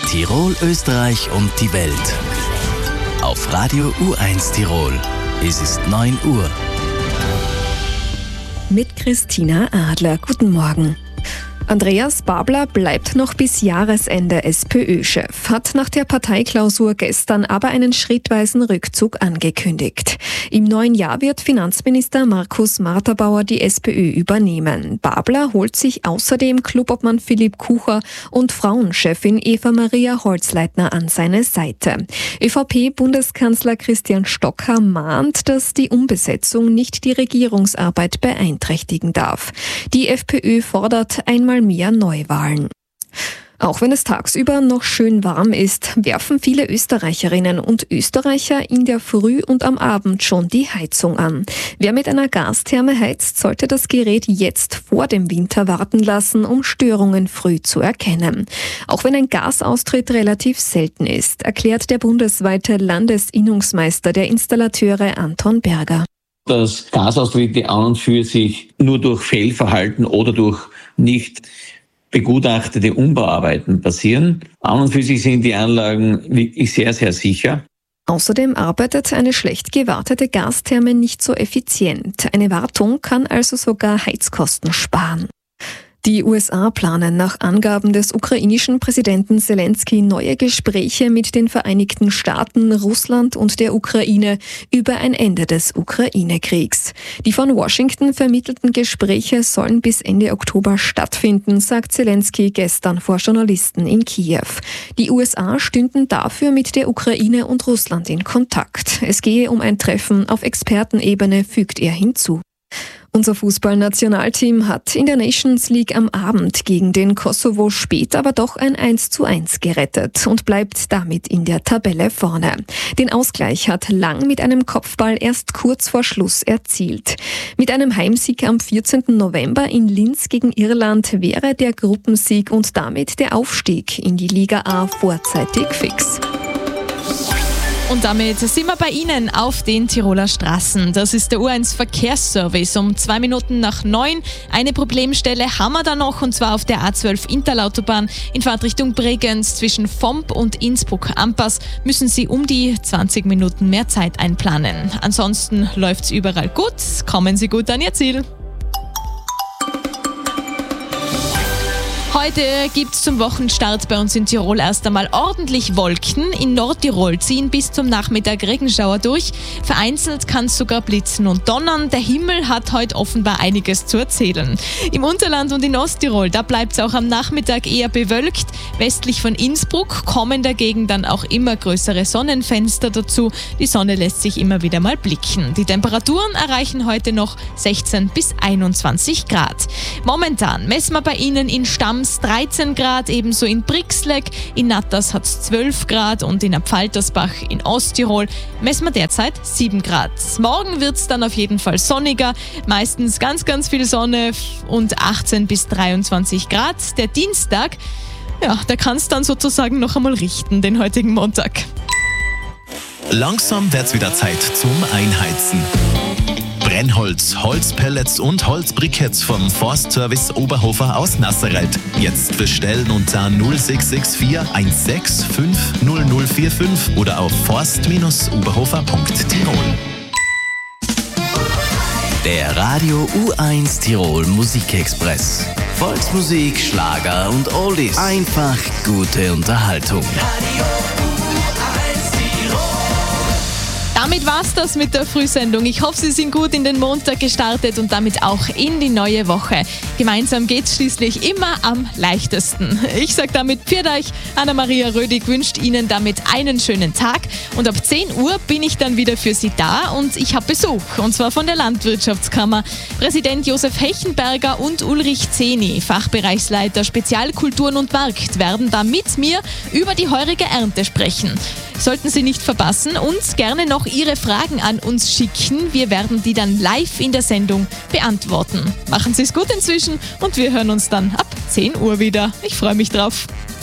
Tirol, Österreich und die Welt. Auf Radio U1 Tirol. Es ist 9 Uhr. Mit Christina Adler. Guten Morgen. Andreas Babler bleibt noch bis Jahresende SPÖ-Chef, hat nach der Parteiklausur gestern aber einen schrittweisen Rückzug angekündigt. Im neuen Jahr wird Finanzminister Markus Marterbauer die SPÖ übernehmen. Babler holt sich außerdem Clubobmann Philipp Kucher und Frauenchefin Eva-Maria Holzleitner an seine Seite. ÖVP-Bundeskanzler Christian Stocker mahnt, dass die Umbesetzung nicht die Regierungsarbeit beeinträchtigen darf. Die FPÖ fordert einmal mehr Neuwahlen. Auch wenn es tagsüber noch schön warm ist, werfen viele Österreicherinnen und Österreicher in der Früh und am Abend schon die Heizung an. Wer mit einer Gastherme heizt, sollte das Gerät jetzt vor dem Winter warten lassen, um Störungen früh zu erkennen. Auch wenn ein Gasaustritt relativ selten ist, erklärt der bundesweite Landesinnungsmeister der Installateure Anton Berger. Dass Gasaustritte an und für sich nur durch Fehlverhalten oder durch nicht begutachtete Umbauarbeiten passieren. An und für sich sind die Anlagen wirklich sehr, sehr sicher. Außerdem arbeitet eine schlecht gewartete Gastherme nicht so effizient. Eine Wartung kann also sogar Heizkosten sparen. Die USA planen nach Angaben des ukrainischen Präsidenten Zelensky neue Gespräche mit den Vereinigten Staaten, Russland und der Ukraine über ein Ende des Ukraine-Kriegs. Die von Washington vermittelten Gespräche sollen bis Ende Oktober stattfinden, sagt Zelensky gestern vor Journalisten in Kiew. Die USA stünden dafür mit der Ukraine und Russland in Kontakt. Es gehe um ein Treffen auf Expertenebene, fügt er hinzu. Unser Fußballnationalteam hat in der Nations League am Abend gegen den Kosovo spät aber doch ein 1:1 gerettet und bleibt damit in der Tabelle vorne. Den Ausgleich hat Lang mit einem Kopfball erst kurz vor Schluss erzielt. Mit einem Heimsieg am 14. November in Linz gegen Irland wäre der Gruppensieg und damit der Aufstieg in die Liga A vorzeitig fix. Und damit sind wir bei Ihnen auf den Tiroler Straßen. Das ist der U1 Verkehrsservice um 2 Minuten nach 9. Eine Problemstelle haben wir da noch, und zwar auf der A12 Interlautobahn in Fahrtrichtung Bregenz zwischen Vomp und Innsbruck-Ampass müssen Sie um die 20 Minuten mehr Zeit einplanen. Ansonsten läuft's überall gut. Kommen Sie gut an Ihr Ziel. Heute gibt's zum Wochenstart bei uns in Tirol erst einmal ordentlich Wolken. In Nordtirol ziehen bis zum Nachmittag Regenschauer durch. Vereinzelt kann es sogar blitzen und donnern. Der Himmel hat heute offenbar einiges zu erzählen. Im Unterland und in Osttirol, da bleibt es auch am Nachmittag eher bewölkt. Westlich von Innsbruck kommen dagegen dann auch immer größere Sonnenfenster dazu. Die Sonne lässt sich immer wieder mal blicken. Die Temperaturen erreichen heute noch 16 bis 21 Grad. Momentan messen wir bei Ihnen in Stams 13 Grad, ebenso in Brixleck, in Natters hat es 12 Grad und in Apfaltersbach in Osttirol messen wir derzeit 7 Grad. Morgen wird es dann auf jeden Fall sonniger, meistens ganz, ganz viel Sonne und 18 bis 23 Grad. Der Dienstag, ja, da kann es dann sozusagen noch einmal richten, den heutigen Montag. Langsam wird's wieder Zeit zum Einheizen. Brennholz, Holzpellets und Holzbriketts vom Forstservice Oberhofer aus Nasserreit. Jetzt bestellen unter 0664 165 0045 oder auf forst-oberhofer.tirol. Der Radio U1 Tirol Musikexpress. Volksmusik, Schlager und Oldies. Einfach gute Unterhaltung. Damit war's das mit der Frühsendung. Ich hoffe, Sie sind gut in den Montag gestartet und damit auch in die neue Woche. Gemeinsam geht's schließlich immer am leichtesten. Ich sage damit Pfiat euch. Anna-Maria Rödig wünscht Ihnen damit einen schönen Tag. Und ab 10 Uhr bin ich dann wieder für Sie da und ich habe Besuch. Und zwar von der Landwirtschaftskammer. Präsident Josef Hechenberger und Ulrich Zeni, Fachbereichsleiter Spezialkulturen und Markt, werden da mit mir über die heurige Ernte sprechen. Sollten Sie nicht verpassen und gerne noch Ihre Fragen an uns schicken. Wir werden die dann live in der Sendung beantworten. Machen Sie es gut inzwischen und wir hören uns dann ab 10 Uhr wieder. Ich freue mich drauf.